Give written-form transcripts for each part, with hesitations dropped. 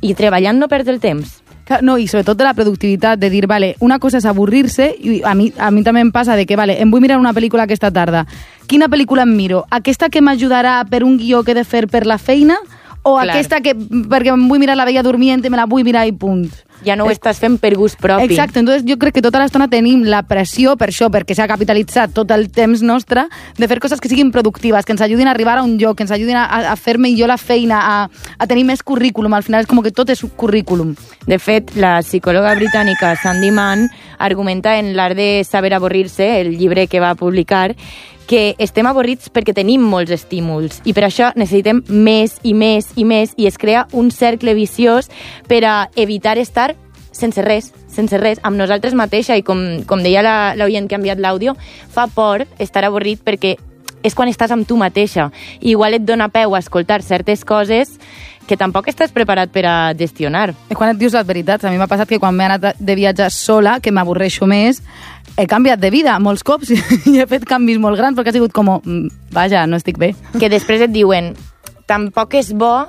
i treballant no perds el temps. No, i sobretot de la productivitat, de dir, vale, una cosa és avorrir-se, i a mi també em passa de que, vale, em vull mirar una pel·lícula aquesta tarda. Quina pel·lícula em miro? Aquesta que m'ajudarà per un guió que he de fer per la feina? O aquesta que, perquè em vull mirar La Bella Durmiente, me la vull mirar i punt? Ja no ho estàs fent per gust propi. Exacte, entonces jo crec que tota l'estona tenim la pressió per això, perquè s'ha capitalitzat tot el temps nostre, de fer coses que siguin productives, que ens ajudin a arribar a un lloc, que ens ajudin a fer millor la feina, a tenir més currículum. Al final és com que tot és un currículum. De fet, la psicòloga britànica Sandy Mann argumenta en L'art de saber avorrir-se, el llibre que va publicar, que estem avorrits perquè tenim molts estímuls i per això necessitem més i més i més i es crea un cercle viciós per a evitar estar sense res amb nosaltres mateixa i com deia l'oient que ha enviat l'àudio, fa por estar avorrit perquè és quan estàs amb tu mateixa i igual et dona peu a escoltar certes coses que tampoc estàs preparat per a gestionar. És quan et dius les veritats. A mi m'ha passat que quan m'he anat de viatge sola, que m'avorreixo més, he canviat de vida molts cops i he fet canvis molt grans perquè ha sigut com, vaja, no estic bé. Que després et diuen, tampoc és bo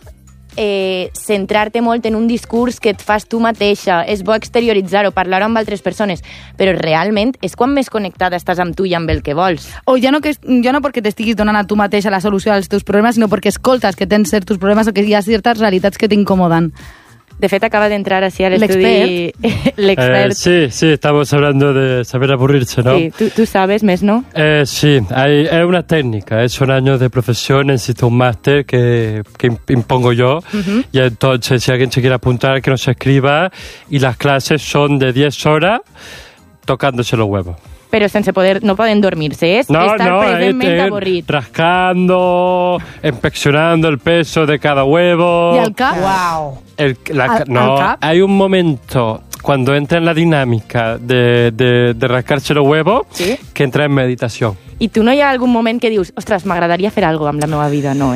centrar-te molt en un discurs que et fas tu mateixa, és bo exterioritzar-ho, parlar-ho amb altres persones, però realment és quan més connectada estàs amb tu i amb el que vols. O ja no perquè t'estiguis donant a tu mateixa la solució als teus problemes, sinó perquè escoltes que tens certs problemes o que hi ha certes realitats que t'incomodan. De fet, acaba de entrar así al estudio l'expert. Sí, estamos hablando de saber aburrirse, ¿no? Sí, tú sabes, ¿mes no? Sí, es una técnica, son años de profesión, existe un máster que impongo yo, y entonces si alguien se quiere apuntar, que nos escriba, y las clases son de 10 horas tocándose los huevos. Pero sense poder, no poden dormirse, es estar presentment avorrit. Rascando, inspeccionando el peso de cada huevo. ¿Y al cap? Wow. ¿Al cap? Hay un momento cuando entra en la dinámica de rascarse los huevos, ¿sí?, que entra en meditación. I tu no hi ha algun moment que dius, ostres, m'agradaria fer alguna cosa amb la meva vida, no,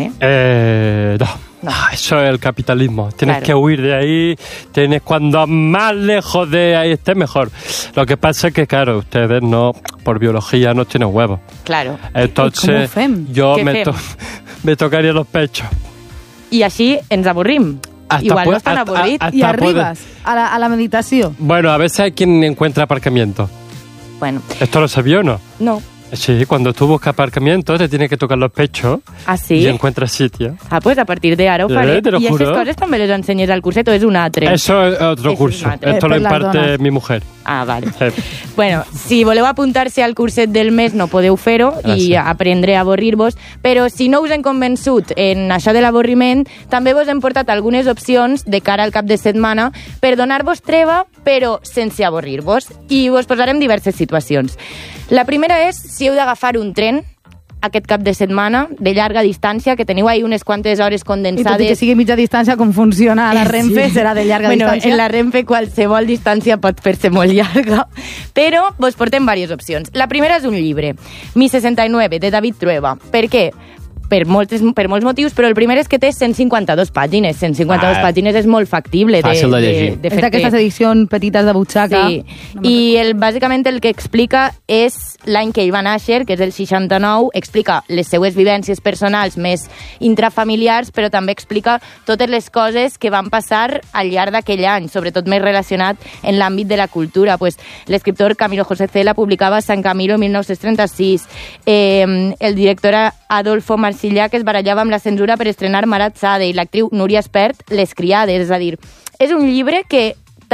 No, eso es el capitalismo. Tienes que huir de ahí, cuando más lejos de ahí estés, mejor. Lo que pasa es que, claro, ustedes no, por biología, no tienen huevos. Claro. Entonces, yo me tocaría los pechos. I així ens avorrim. Igual no estan avorrits. I arribes a la meditació. Bueno, a veces hay quien encuentra aparcamiento. Bueno. ¿Esto lo sabía o no? No. Sí, cuando tú buscas aparcamiento te tienes que tocar los pechos. ¿Ah, sí? Y encuentras sitio. Ah, pues a partir de ara ho faré. Te lo I juro. aquestes coses també les ensenyes al curset o és un altre? Eso es otro curso. Esto lo imparte mi mujer. Ah, vale. Bueno, si voleu apuntar-se al curset del mes no podeu fer-ho i aprendre a avorrir-vos, però si no us hem convençut en això de l'avorriment, també vos hem portat algunes opcions de cara al cap de setmana per donar-vos treva, però sense avorrir-vos. I vos posarem diverses situacions. La primera és si heu d'agafar un tren aquest cap de setmana, de llarga distància, que teniu ahí unes quantes hores condensades. I tot i que sigui mitja distància, com funciona a la Renfe, serà de llarga distància. En la Renfe qualsevol distància pot fer-se molt llarga, però vos portem diverses opcions. La primera és un llibre, Mi 69, de David Trueba. Per què? Per molts motius, però el primer és que té 152 pàgines. 152 pàgines és molt factible. Fàcil de llegir. És d'aquestes edicions petites de butxaca. Sí, i bàsicament el que explica és l'any que ell va néixer, que és el 69, explica les seues vivències personals més intrafamiliars, però també explica totes les coses que van passar al llarg d'aquell any, sobretot més relacionat en l'àmbit de la cultura. Pues, l'escriptor Camilo José Cela publicava San Camilo en 1936. El director Adolfo Marsillà, que es barallava amb la censura per estrenar Marat Sade, i l'actriu Núria Espert, Les criades. És a dir, és un llibre que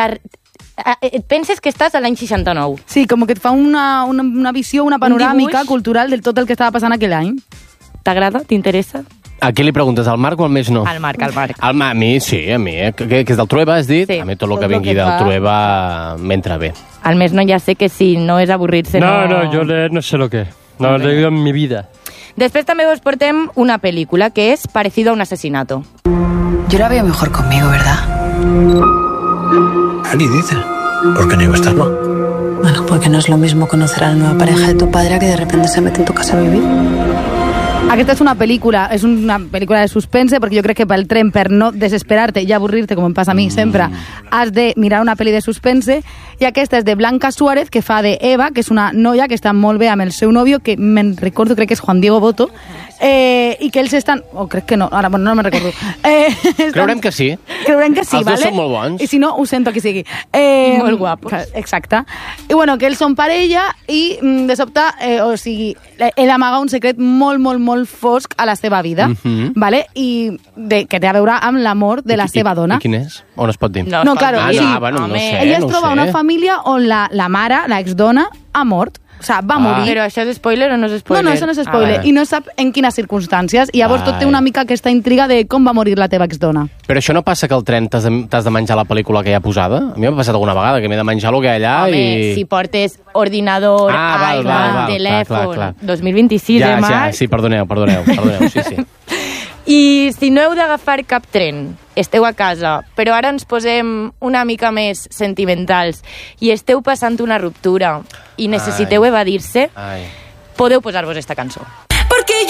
et penses que estàs a l'any 69. Sí, com que et fa una visió, una panoràmica cultural de tot el que estava passant aquell any. T'agrada? T'interessa? A qui li preguntes, al Marc o al més no? Al Marc. A mi, sí, a mi. Que és del Trueba, has dit? Sí. A mi tot el que vingui del Trueba m'entra bé. Al més no, ja sé que si no és avorrir-se... No, yo leer no sé lo que es. No lo he leído en mi vida. Després també vos portem una pel·lícula que és Parecido a un asesinato. Yo la veo mejor conmigo, ¿verdad? ¿Qué dices? ¿Por qué no iba a estarlo? Bueno, porque no es lo mismo conocer a la nueva pareja de tu padre a que de repente se mete en tu casa a vivir. Aquesta és una pel·lícula de suspense, perquè jo crec que pel tren, per no desesperar-te i avorrir-te, com em passa a mi sempre, has de mirar una pel·li de suspense, i aquesta és de Blanca Suárez, que fa de Eva, que és una noia que està molt bé amb el seu nòvio, que me'n recordo, crec que és Juan Diego Boto, I que ells estan... O crec que no, ara bueno, no me'n recordo. Creurem que sí. Creurem que sí, Els dos vale? són molt bons. I si no, ho sento qui sigui. Molt guapos. Exacte. I bueno, que ells són parella i de sobte, o sigui, ell amaga un secret molt, molt, molt fosc a la seva vida, vale? I que té a veure amb l'amor de la seva dona. I quin és? O no es pot dir? No, claro. Ah, Sí. bueno, no sé, Ella es no troba sé. una família on la mare, l'exdona, ha mort. O sigui, va morir. Però això és spoiler o no és spoiler? No, això no és spoiler. vale. I no sap en quines circumstàncies. I llavors tot té una mica aquesta intriga de com va morir la teva exdona. Però això no passa que al tren t'has de menjar la pel·lícula que hi ha posada? A mi m'ha passat alguna vegada que m'he de menjar el que hi ha allà Home, si portes ordinador, val, iPad, telèfon, clar. 2026 de març... Ja, sí, perdoneu, sí. I si no heu d'agafar cap tren, esteu a casa, però ara ens posem una mica més sentimentals i esteu passant una ruptura i necessiteu evadir-se, Ai. podeu posar-vos esta cançó.